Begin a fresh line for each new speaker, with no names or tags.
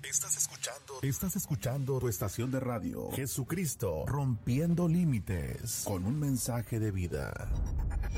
Estás escuchando tu estación de radio, Jesucristo, rompiendo límites, con un mensaje de vida.